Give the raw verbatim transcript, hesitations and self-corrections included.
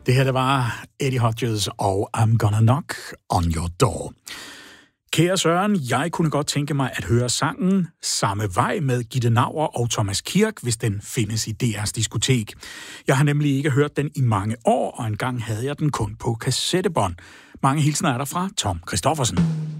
Det her, det var Eddie Hodges og I'm Gonna Knock on Your Door. Kære Søren, jeg kunne godt tænke mig at høre sangen Samme Vej med Gitte Naur og Thomas Kirk, hvis den findes i D R's diskotek. Jeg har nemlig ikke hørt den i mange år, og engang havde jeg den kun på kassettebånd. Mange hilsner er der fra Tom Christoffersen.